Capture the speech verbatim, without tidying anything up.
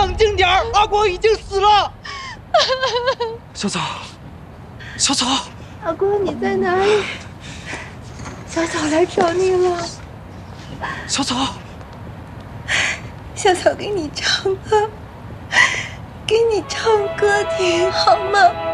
冷静点儿，阿光已经死了。 小草，小草， 阿光你在哪里？小草来找你了。 小草， 小草给你唱歌，给你唱歌听好吗？